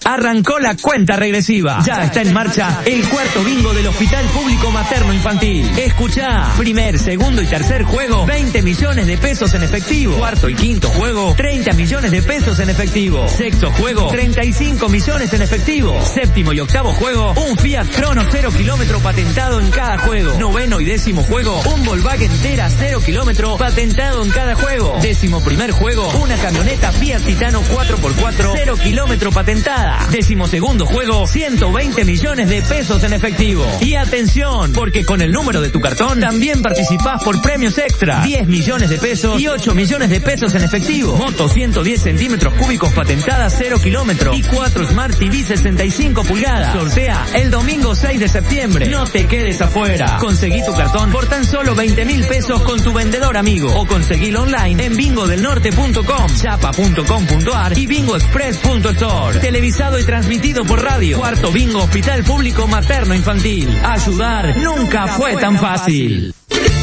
Arrancó la cuenta regresiva. Ya está en marcha el cuarto bingo del Hospital Público Materno Infantil. Escuchá, primer, segundo y tercer juego, 20 millones de pesos en efectivo. Cuarto y quinto juego, 30 millones de pesos en efectivo. Sexto juego, 35 millones en efectivo. Séptimo y octavo juego, un Fiat Crono 0 kilómetro patentado en cada juego. Noveno y décimo juego, un Volkswagen Tera 0 kilómetro patentado en cada juego. Décimo primer juego, una camioneta Fiat Titano 4x4 0 kilómetro patentada. Décimo segundo juego, 120 millones de pesos en efectivo. Y atención, porque con el número de tu cartón también participás por premios extra. 10 millones de pesos y 8 millones de pesos en efectivo. Moto 110 centímetros cúbicos patentada 0 kilómetro y 4 Smart TV 65 pulgadas. Sortea el domingo 6 de septiembre. No te quedes afuera. Conseguí tu cartón por tan solo 20.000 pesos con tu vendedor amigo o conseguilo online en bingodelnorte.com, chapa.com.ar y bingoexpress.store. Televisado y transmitido por radio. Cuarto bingo Hospital Público Materno Infantil. Ayudar nunca fue tan fácil.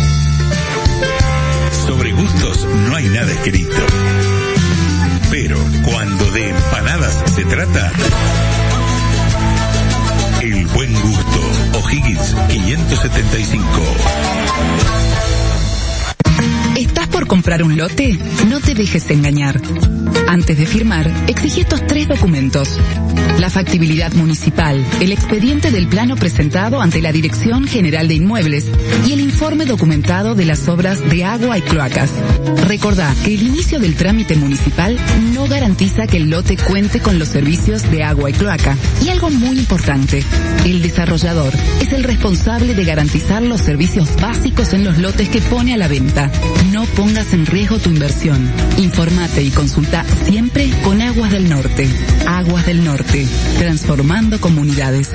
Sobre gustos no hay nada escrito. Pero cuando de empanadas se trata, El Buen Gusto, O'Higgins 575. ¿Estás por comprar un lote? No te dejes engañar. Antes de firmar, exige estos 3 documentos: la factibilidad municipal, el expediente del plano presentado ante la Dirección General de Inmuebles y el informe documentado de las obras de agua y cloacas. Recordá que el inicio del trámite municipal no garantiza que el lote cuente con los servicios de agua y cloaca. Y algo muy importante, el desarrollador es el responsable de garantizar los servicios básicos en los lotes que pone a la venta. No pongas en riesgo tu inversión. Infórmate y consulta siempre con Aguas del Norte. Aguas del Norte, transformando comunidades.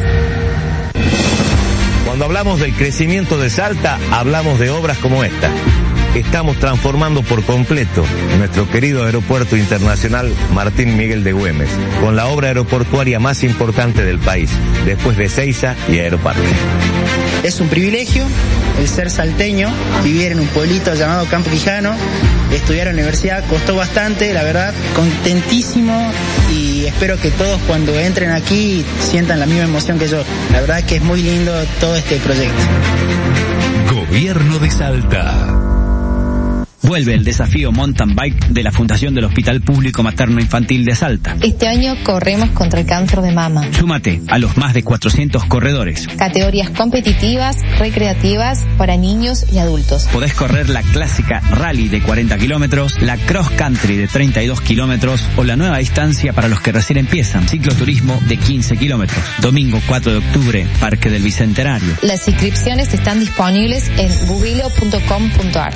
Cuando hablamos del crecimiento de Salta, hablamos de obras como esta. Estamos transformando por completo nuestro querido aeropuerto internacional Martín Miguel de Güemes, con la obra aeroportuaria más importante del país, después de Seiza y Aeroparque. Es un privilegio el ser salteño, vivir en un pueblito llamado Campo Quijano, estudiar en la universidad, costó bastante, la verdad, contentísimo, y espero que todos cuando entren aquí sientan la misma emoción que yo. La verdad que es muy lindo todo este proyecto. Gobierno de Salta. Vuelve el desafío mountain bike de la Fundación del Hospital Público Materno Infantil de Salta. Este año corremos contra el cáncer de mama. Súmate a los más de 400 corredores. Categorías competitivas, recreativas, para niños y adultos. Podés correr la clásica rally de 40 kilómetros, la cross country de 32 kilómetros o la nueva distancia para los que recién empiezan, cicloturismo de 15 kilómetros. Domingo 4 de octubre, Parque del Bicentenario. Las inscripciones están disponibles en bubilo.com.ar.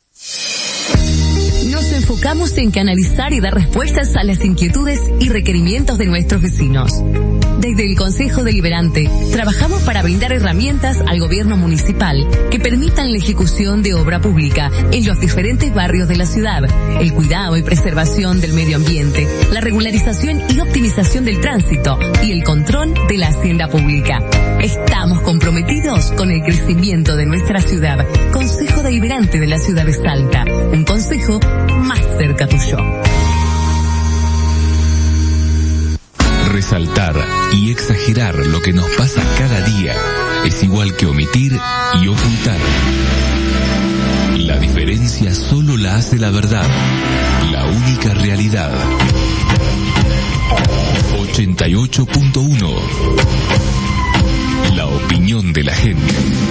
Nos enfocamos en canalizar y dar respuestas a las inquietudes y requerimientos de nuestros vecinos. Desde el Consejo Deliberante, trabajamos para brindar herramientas al gobierno municipal que permitan la ejecución de obra pública en los diferentes barrios de la ciudad, el cuidado y preservación del medio ambiente, la regularización y optimización del tránsito y el control de la hacienda pública. Estamos comprometidos con el crecimiento de nuestra ciudad. Consejo Deliberante de la ciudad de Salta, un consejo más cerca tuyo. Resaltar y exagerar lo que nos pasa cada día es igual que omitir y ocultar. La diferencia solo la hace la verdad, la única realidad. 88.1. La opinión de la gente.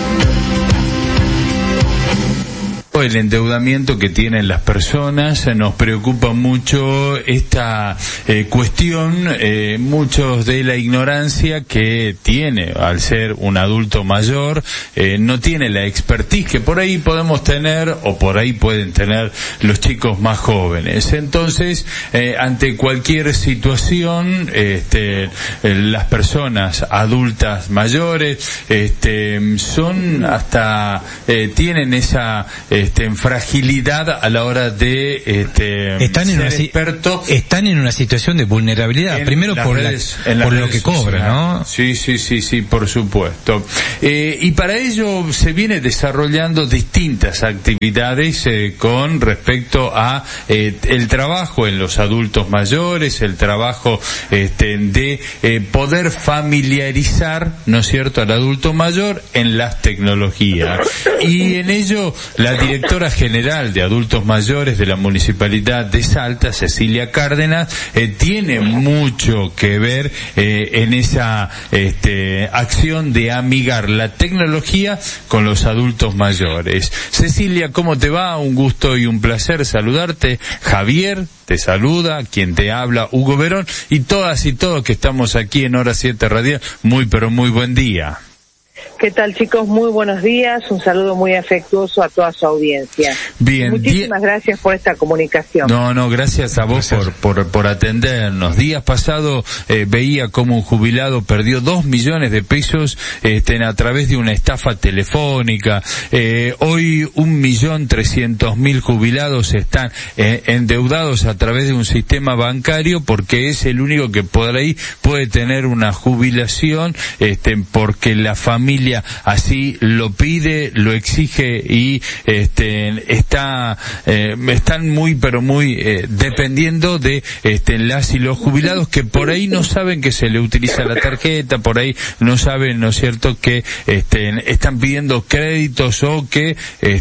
El endeudamiento que tienen las personas, nos preocupa mucho esta cuestión, muchos de la ignorancia que tiene al ser un adulto mayor, no tiene la expertise que por ahí podemos tener o por ahí pueden tener los chicos más jóvenes. Entonces, ante cualquier situación, las personas adultas mayores, son hasta, tienen esa en fragilidad a la hora de están en una situación de vulnerabilidad, primero por lo que cobra, ¿no? Sí, por supuesto. Y para ello se viene desarrollando distintas actividades con respecto a el trabajo en los adultos mayores, el trabajo de poder familiarizar, ¿no es cierto?, al adulto mayor en las tecnologías. Y en ello la directora general de adultos mayores de la Municipalidad de Salta, Cecilia Cárdenas, tiene mucho que ver en esa acción de amigar la tecnología con los adultos mayores. Cecilia, ¿cómo te va? Un gusto y un placer saludarte. Javier te saluda, quien te habla, Hugo Verón, y todas y todos que estamos aquí en Hora 7 Radial, muy pero muy buen día. ¿Qué tal, chicos? Muy buenos días, un saludo muy afectuoso a toda su audiencia. Bien. Muchísimas gracias por esta comunicación. No, gracias a vos por atendernos. Días pasados veía cómo un jubilado perdió 2 millones de pesos a través de una estafa telefónica. Hoy 1.300.000 jubilados están endeudados a través de un sistema bancario porque es el único que por ahí puede tener una jubilación porque la familia así lo pide, lo exige y están muy pero muy dependiendo de las y los jubilados que por ahí no saben que se le utiliza la tarjeta, por ahí no saben, ¿no es cierto?, que están pidiendo créditos o que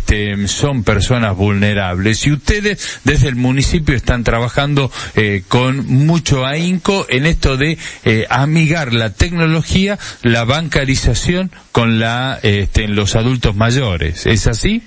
son personas vulnerables. Y ustedes desde el municipio están trabajando con mucho ahínco en esto de amigar la tecnología, la bancarización con los adultos mayores. ¿Es así?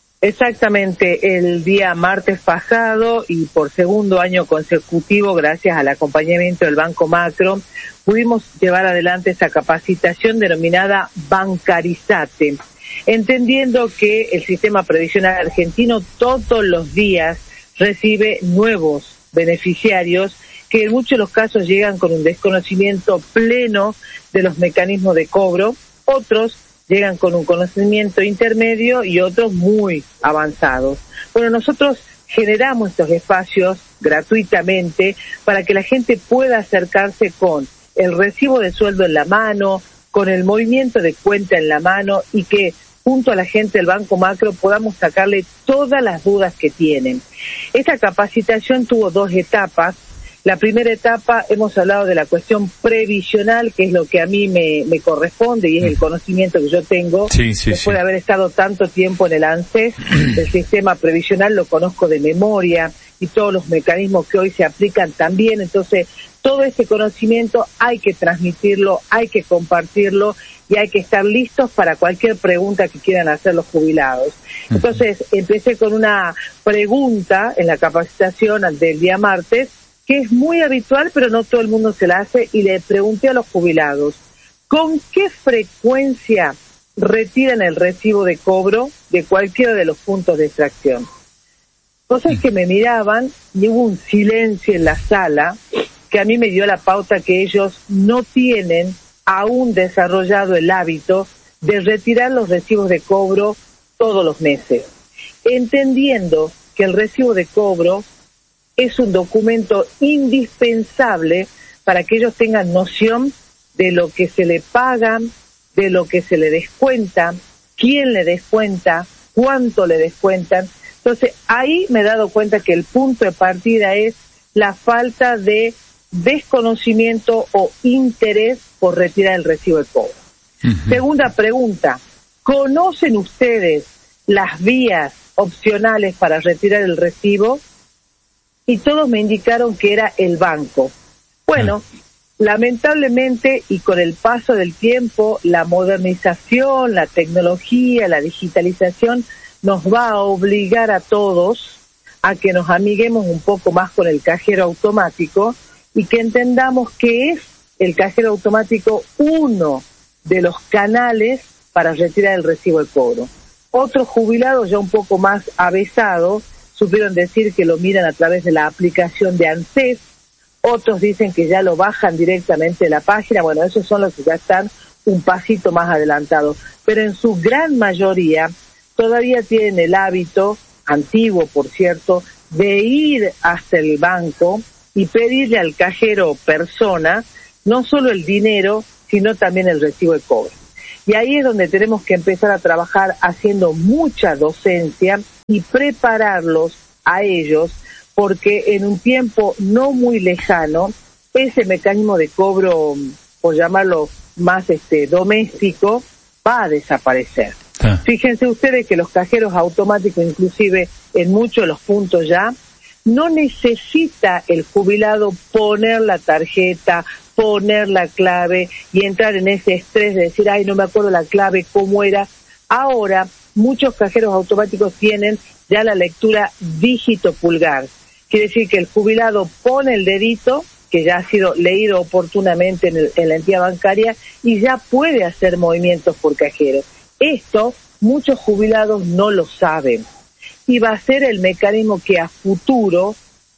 Exactamente. El día martes pasado y por segundo año consecutivo, gracias al acompañamiento del Banco Macro, pudimos llevar adelante esa capacitación denominada Bancarizate, entendiendo que el sistema previsional argentino todos los días recibe nuevos beneficiarios que en muchos de los casos llegan con un desconocimiento pleno de los mecanismos de cobro. Otros llegan con un conocimiento intermedio y otros muy avanzados. Bueno, nosotros generamos estos espacios gratuitamente para que la gente pueda acercarse con el recibo de sueldo en la mano, con el movimiento de cuenta en la mano y que junto a la gente del Banco Macro podamos sacarle todas las dudas que tienen. Esta capacitación tuvo 2 etapas. La primera etapa hemos hablado de la cuestión previsional, que es lo que a mí me corresponde y es el conocimiento que yo tengo. Después de haber estado tanto tiempo en el ANSES, el sistema previsional lo conozco de memoria y todos los mecanismos que hoy se aplican también. Entonces, todo este conocimiento hay que transmitirlo, hay que compartirlo y hay que estar listos para cualquier pregunta que quieran hacer los jubilados. Entonces, empecé con una pregunta en la capacitación del día martes, que es muy habitual, pero no todo el mundo se la hace, y le pregunté a los jubilados, ¿con qué frecuencia retiran el recibo de cobro de cualquiera de los puntos de extracción? Entonces que me miraban y hubo un silencio en la sala que a mí me dio la pauta que ellos no tienen aún desarrollado el hábito de retirar los recibos de cobro todos los meses, entendiendo que el recibo de cobro es un documento indispensable para que ellos tengan noción de lo que se le pagan, de lo que se le descuenta, quién le descuenta, cuánto le descuentan. Entonces, ahí me he dado cuenta que el punto de partida es la falta de desconocimiento o interés por retirar el recibo de cobro. Segunda pregunta, ¿conocen ustedes las vías opcionales para retirar el recibo? Y todos me indicaron que era el banco. Bueno, lamentablemente y con el paso del tiempo, la modernización, la tecnología, la digitalización nos va a obligar a todos a que nos amiguemos un poco más con el cajero automático y que entendamos que es el cajero automático uno de los canales para retirar el recibo de cobro. Otros jubilados ya un poco más avesados supieron decir que lo miran a través de la aplicación de ANSES, otros dicen que ya lo bajan directamente de la página. Bueno, esos son los que ya están un pasito más adelantados, pero en su gran mayoría todavía tienen el hábito, antiguo por cierto, de ir hasta el banco y pedirle al cajero persona no solo el dinero, sino también el recibo de cobro. Y ahí es donde tenemos que empezar a trabajar haciendo mucha docencia y prepararlos a ellos, porque en un tiempo no muy lejano, ese mecanismo de cobro, por llamarlo más doméstico, va a desaparecer. Fíjense ustedes que los cajeros automáticos, inclusive en muchos de los puntos ya, no necesita el jubilado poner la tarjeta, poner la clave y entrar en ese estrés de decir, ay, no me acuerdo la clave, cómo era. Ahora, muchos cajeros automáticos tienen ya la lectura dígito pulgar. Quiere decir que el jubilado pone el dedito, que ya ha sido leído oportunamente en la entidad bancaria, y ya puede hacer movimientos por cajero. Esto muchos jubilados no lo saben. Y va a ser el mecanismo que a futuro,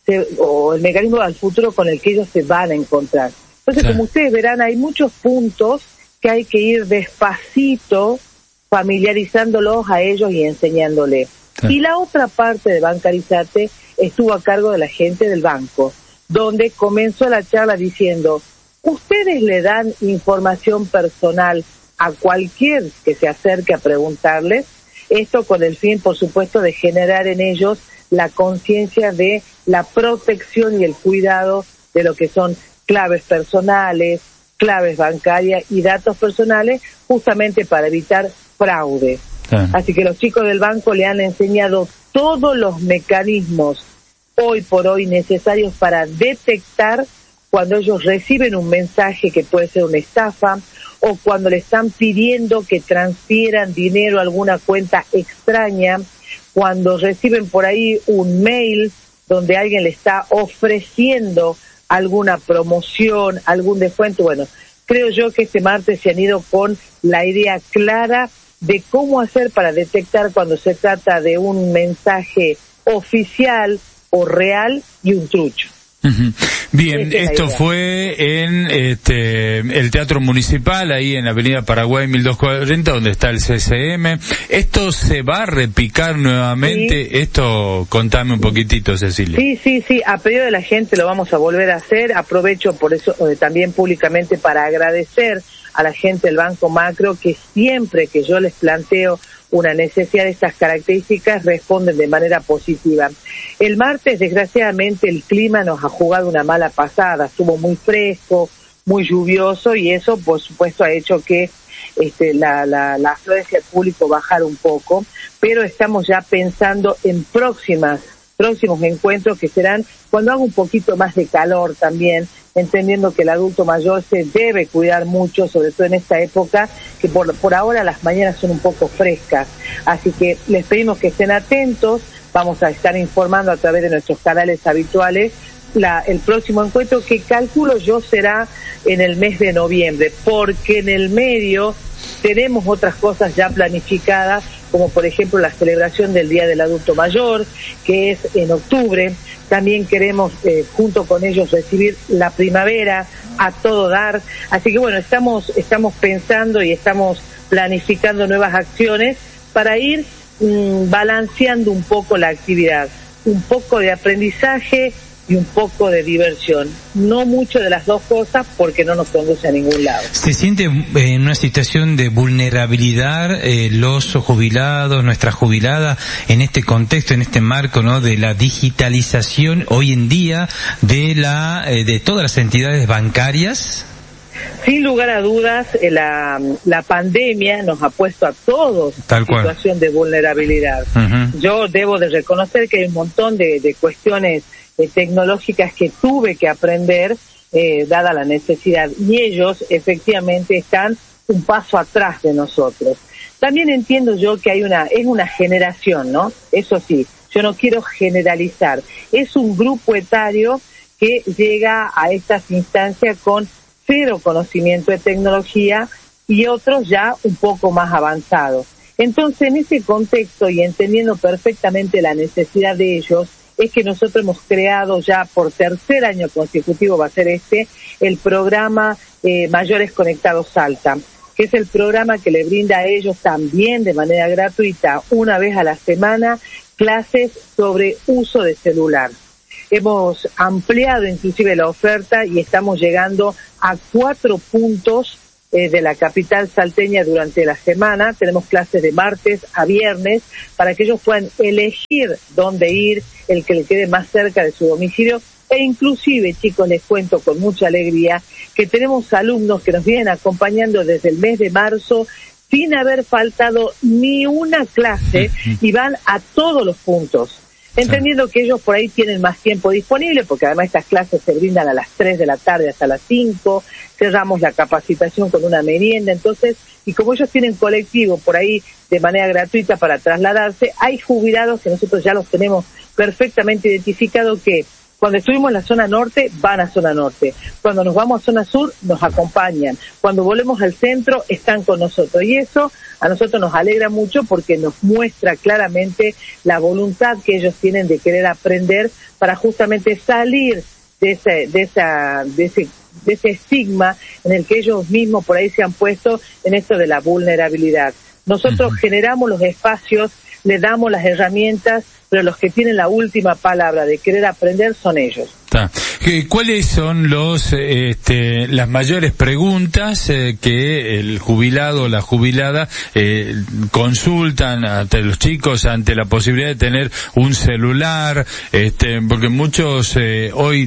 o el mecanismo al futuro con el que ellos se van a encontrar. Entonces, como ustedes verán, hay muchos puntos que hay que ir despacito, familiarizándolos a ellos y enseñándoles. Y la otra parte de Bancarizate estuvo a cargo de la gente del banco, donde comenzó la charla diciendo, ustedes le dan información personal a cualquier que se acerque a preguntarles, esto con el fin, por supuesto, de generar en ellos la conciencia de la protección y el cuidado de lo que son claves personales, claves bancarias y datos personales, justamente para evitar fraude. Así que los chicos del banco le han enseñado todos los mecanismos hoy por hoy necesarios para detectar cuando ellos reciben un mensaje que puede ser una estafa, o cuando le están pidiendo que transfieran dinero a alguna cuenta extraña, cuando reciben por ahí un mail donde alguien le está ofreciendo alguna promoción, algún descuento. Bueno, creo yo que este martes se han ido con la idea clara de cómo hacer para detectar cuando se trata de un mensaje oficial o real y un trucho. Bien, esto fue en el Teatro Municipal, ahí en la Avenida Paraguay 1240, donde está el CCM. ¿Esto se va a repicar nuevamente? Sí. Esto, contame un poquitito, Cecilia. Sí, a pedido de la gente lo vamos a volver a hacer. Aprovecho por eso también públicamente para agradecer a la gente del Banco Macro, que siempre que yo les planteo una necesidad de estas características responden de manera positiva. El martes, desgraciadamente, el clima nos ha jugado una mala pasada, estuvo muy fresco, muy lluvioso, y eso, por supuesto, ha hecho que la afluencia del público bajara un poco, pero estamos ya pensando en próximos encuentros que serán cuando haga un poquito más de calor también, entendiendo que el adulto mayor se debe cuidar mucho, sobre todo en esta época, que por ahora las mañanas son un poco frescas. Así que les pedimos que estén atentos, vamos a estar informando a través de nuestros canales habituales el próximo encuentro, que calculo yo será en el mes de noviembre, porque en el medio tenemos otras cosas ya planificadas, como por ejemplo la celebración del Día del Adulto Mayor, que es en octubre. También queremos, junto con ellos, recibir la primavera a todo dar. Así que bueno, estamos pensando y estamos planificando nuevas acciones para ir balanceando un poco la actividad. Un poco de aprendizaje y un poco de diversión. No mucho de las dos cosas, porque no nos conduce a ningún lado. ¿Se siente en una situación de vulnerabilidad los jubilados, nuestra jubilada, en este contexto, en este marco, ¿no?, de la digitalización hoy en día de todas las entidades bancarias? Sin lugar a dudas, la pandemia nos ha puesto a todos en situación de vulnerabilidad. Uh-huh. Yo debo de reconocer que hay un montón de cuestiones tecnológicas que tuve que aprender, dada la necesidad, y ellos efectivamente están un paso atrás de nosotros. También entiendo yo que es una generación, ¿no? Eso sí, yo no quiero generalizar. Es un grupo etario que llega a estas instancias con cero conocimiento de tecnología y otros ya un poco más avanzados. Entonces, en ese contexto y entendiendo perfectamente la necesidad de ellos, es que nosotros hemos creado ya por tercer año consecutivo, va a ser el programa Mayores Conectados Salta, que es el programa que le brinda a ellos también de manera gratuita, una vez a la semana, clases sobre uso de celular. Hemos ampliado inclusive la oferta y estamos llegando a 4 puntos de la capital salteña durante la semana. Tenemos clases de martes a viernes para que ellos puedan elegir dónde ir, el que le quede más cerca de su domicilio. E inclusive, chicos, les cuento con mucha alegría que tenemos alumnos que nos vienen acompañando desde el mes de marzo sin haber faltado ni una clase y van a todos los puntos. Entendiendo que ellos por ahí tienen más tiempo disponible, porque además estas clases se brindan a las 3 de la tarde hasta las 5, cerramos la capacitación con una merienda, entonces, y como ellos tienen colectivo por ahí de manera gratuita para trasladarse, hay jubilados que nosotros ya los tenemos perfectamente identificados que cuando estuvimos en la zona norte, van a zona norte. Cuando nos vamos a zona sur, nos acompañan. Cuando volvemos al centro, están con nosotros. Y eso a nosotros nos alegra mucho porque nos muestra claramente la voluntad que ellos tienen de querer aprender para justamente salir de ese estigma en el que ellos mismos por ahí se han puesto en esto de la vulnerabilidad. Nosotros generamos los espacios, les damos las herramientas, pero los que tienen la última palabra de querer aprender son ellos. ¿Cuáles son las mayores preguntas que el jubilado o la jubilada consultan ante los chicos ante la posibilidad de tener un celular? Porque muchos hoy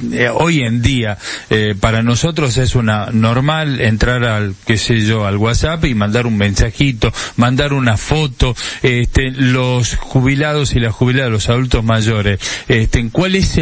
en día para nosotros es una normal entrar al WhatsApp y mandar un mensajito, mandar una foto. Los jubilados y las jubiladas, los adultos mayores, ¿cuál es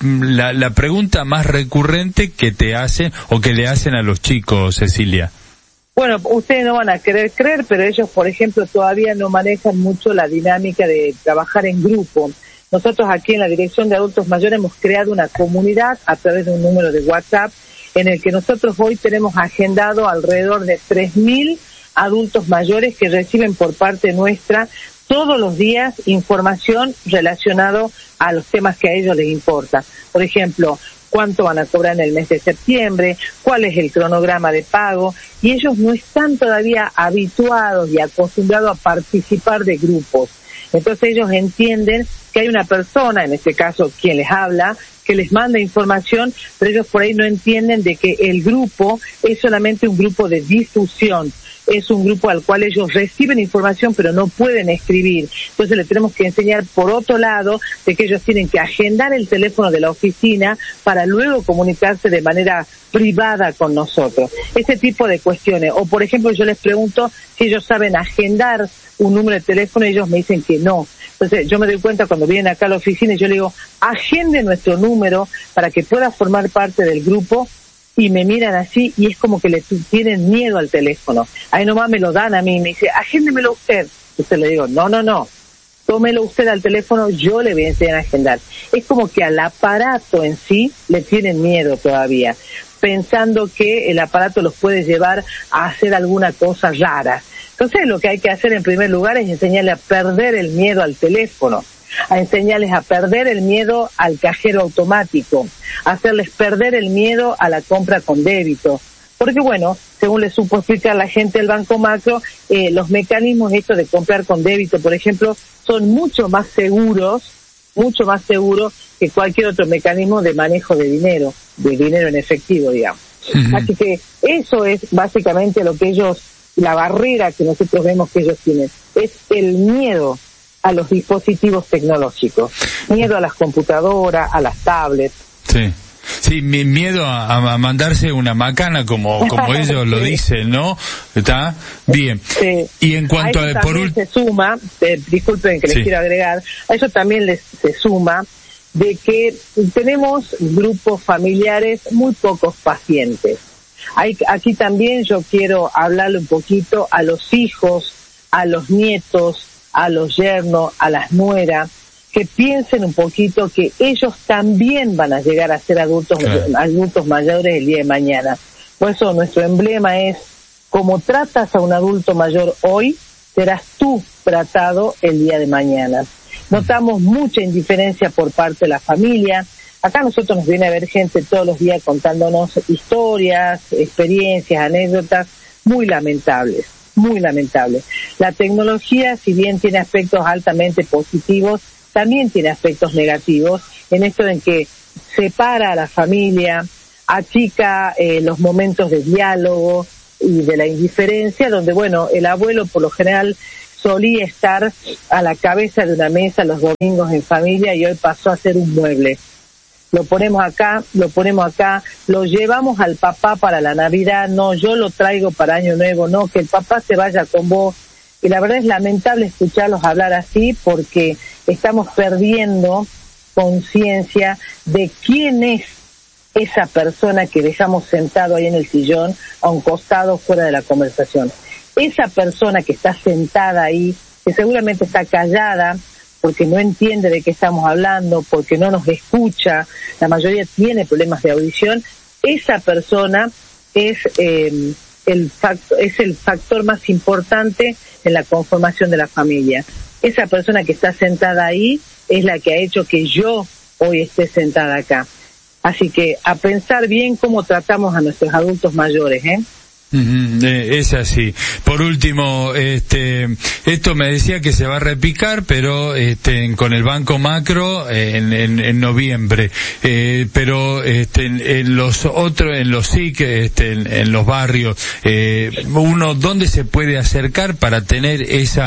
la pregunta más recurrente que te hacen o que le hacen a los chicos, Cecilia? Bueno, ustedes no van a querer creer, pero ellos, por ejemplo, todavía no manejan mucho la dinámica de trabajar en grupo. Nosotros aquí en la Dirección de Adultos Mayores hemos creado una comunidad a través de un número de WhatsApp en el que nosotros hoy tenemos agendado alrededor de 3.000 adultos mayores que reciben por parte nuestra todos los días información relacionado a los temas que a ellos les importa. Por ejemplo, cuánto van a cobrar en el mes de septiembre, cuál es el cronograma de pago, y ellos no están todavía habituados y acostumbrados a participar de grupos. Entonces ellos entienden que hay una persona, en este caso quien les habla, que les manda información, pero ellos por ahí no entienden de que el grupo es solamente un grupo de difusión. Es un grupo al cual ellos reciben información pero no pueden escribir. Entonces le tenemos que enseñar por otro lado de que ellos tienen que agendar el teléfono de la oficina para luego comunicarse de manera privada con nosotros. Ese tipo de cuestiones. O por ejemplo yo les pregunto si ellos saben agendar un número de teléfono y ellos me dicen que no. Entonces yo me doy cuenta cuando vienen acá a la oficina y yo le digo, agende nuestro número para que pueda formar parte del grupo. Y me miran así y es como que le tienen miedo al teléfono. Ahí nomás me lo dan a mí y me dice, agéndemelo usted. Entonces le digo, no, tómelo usted al teléfono, yo le voy a enseñar a agendar. Es como que al aparato en sí le tienen miedo todavía, pensando que el aparato los puede llevar a hacer alguna cosa rara. Entonces lo que hay que hacer en primer lugar es enseñarle a perder el miedo al teléfono, a enseñarles a perder el miedo al cajero automático, a hacerles perder el miedo a la compra con débito. Porque bueno, según le supo explicar la gente del Banco Macro, los mecanismos estos de comprar con débito, por ejemplo, son mucho más seguros que cualquier otro mecanismo de manejo de dinero en efectivo, digamos. Así que eso es básicamente lo que ellos, la barrera que nosotros vemos que ellos tienen, es el miedo a los dispositivos tecnológicos, miedo a las computadoras, a las tablets. Sí, miedo a mandarse una macana como ellos lo dicen, ¿no? ¿Está? Bien. Sí. Y en cuanto a por se suma, disculpen que les quiero agregar, a eso también se suma de que tenemos grupos familiares muy pocos pacientes. Aquí también yo quiero hablarle un poquito a los hijos, a los nietos, a los yernos, a las nueras, que piensen un poquito que ellos también van a llegar a ser adultos mayores el día de mañana. Por eso nuestro emblema es, como tratas a un adulto mayor hoy, serás tú tratado el día de mañana. Notamos mucha indiferencia por parte de la familia. Acá nosotros nos viene a ver gente todos los días contándonos historias, experiencias, anécdotas muy lamentables, muy lamentables. La tecnología, si bien tiene aspectos altamente positivos, también tiene aspectos negativos, en esto en que separa a la familia, achica los momentos de diálogo y de la indiferencia, donde, bueno, el abuelo por lo general solía estar a la cabeza de una mesa los domingos en familia y hoy pasó a ser un mueble. Lo ponemos acá, lo llevamos al papá para la Navidad, no, yo lo traigo para Año Nuevo, no, que el papá se vaya con vos. Y la verdad es lamentable escucharlos hablar así porque estamos perdiendo conciencia de quién es esa persona que dejamos sentado ahí en el sillón a un costado fuera de la conversación. Esa persona que está sentada ahí, que seguramente está callada porque no entiende de qué estamos hablando, porque no nos escucha, la mayoría tiene problemas de audición, esa persona es el factor más importante en la conformación de la familia. Esa persona que está sentada ahí es la que ha hecho que yo hoy esté sentada acá. Así que a pensar bien cómo tratamos a nuestros adultos mayores, Es así. Por último, esto me decía que se va a repicar, pero con el Banco Macro en noviembre. Pero en los otros, en los SIC, en los barrios, uno ¿dónde se puede acercar para tener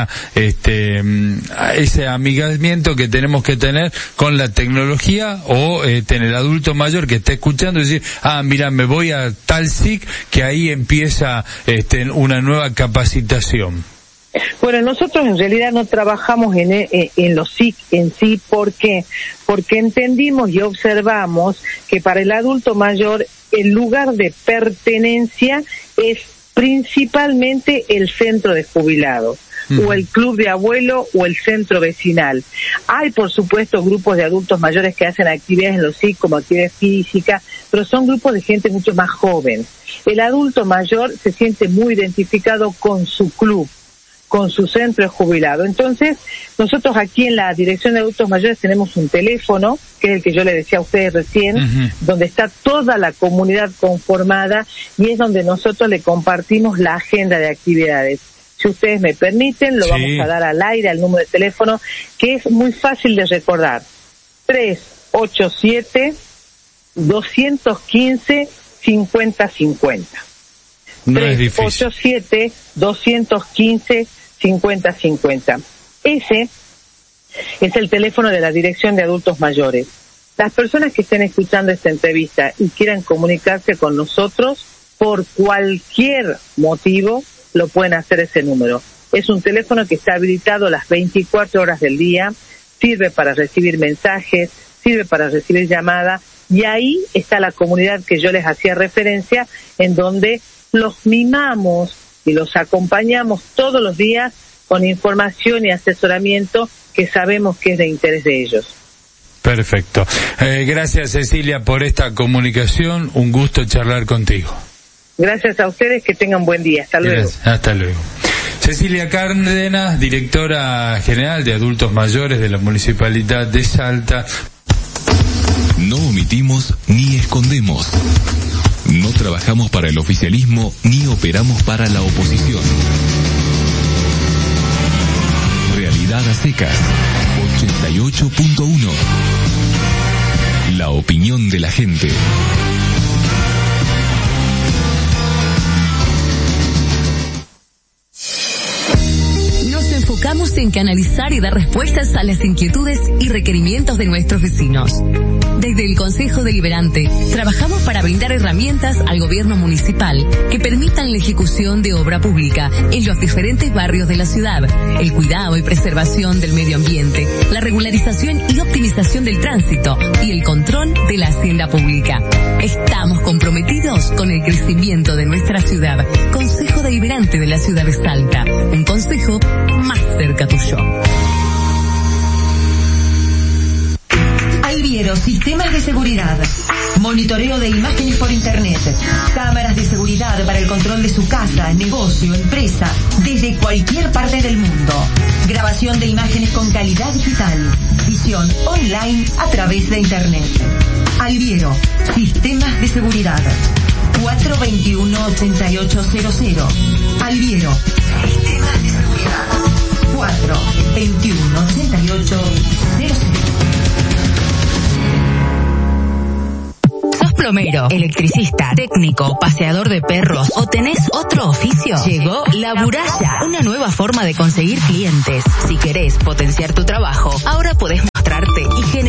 ese amigamiento que tenemos que tener con la tecnología o en el adulto mayor que está escuchando y decir, mira, me voy a tal SIC que ahí empieza una nueva capacitación? Bueno, nosotros en realidad no trabajamos en los SIC en sí, porque entendimos y observamos que para el adulto mayor el lugar de pertenencia es principalmente el centro de jubilados, o el club de abuelo o el centro vecinal. Hay, por supuesto, grupos de adultos mayores que hacen actividades en los SIC como actividades físicas, pero son grupos de gente mucho más joven. El adulto mayor se siente muy identificado con su club, con su centro de jubilado. Entonces, nosotros aquí en la Dirección de Adultos Mayores tenemos un teléfono, que es el que yo le decía a ustedes recién, donde está toda la comunidad conformada y es donde nosotros le compartimos la agenda de actividades. Si ustedes me permiten, lo vamos a dar al aire, al número de teléfono, que es muy fácil de recordar. 387-215-5050. No es difícil. 387-215-5050. Ese es el teléfono de la Dirección de Adultos Mayores. Las personas que estén escuchando esta entrevista y quieran comunicarse con nosotros por cualquier motivo, lo pueden hacer ese número. Es un teléfono que está habilitado las 24 horas del día, sirve para recibir mensajes, sirve para recibir llamadas, y ahí está la comunidad que yo les hacía referencia, en donde los mimamos y los acompañamos todos los días con información y asesoramiento que sabemos que es de interés de ellos. Perfecto. Gracias, Cecilia, por esta comunicación. Un gusto charlar contigo. Gracias a ustedes, que tengan buen día. Hasta luego. Gracias. Hasta luego. Cecilia Cárdenas, directora general de Adultos Mayores de la Municipalidad de Salta. No omitimos ni escondemos. No trabajamos para el oficialismo ni operamos para la oposición. Realidad a secas. 88.1. La opinión de la gente. Enfocamos en canalizar y dar respuestas a las inquietudes y requerimientos de nuestros vecinos. Desde el Consejo Deliberante, trabajamos para brindar herramientas al gobierno municipal que permitan la ejecución de obra pública en los diferentes barrios de la ciudad, el cuidado y preservación del medio ambiente, la regularización y optimización del tránsito y el control de la hacienda pública. Estamos comprometidos con el crecimiento de nuestra ciudad. Consejo Deliberante de la ciudad de Salta, un consejo más cerca tuyo. Alviero, sistemas de seguridad, monitoreo de imágenes por internet, cámaras de seguridad para el control de su casa, negocio, empresa, desde cualquier parte del mundo. Grabación de imágenes con calidad digital, visión online a través de internet. Alviero, sistemas de seguridad. 421-8800. Alviero. Sistemas de seguridad. 421-8800. ¿Sos plomero, electricista, técnico, paseador de perros o tenés otro oficio? Llegó La Buralla, una nueva forma de conseguir clientes. Si querés potenciar tu trabajo, ahora podés mostrarte y generar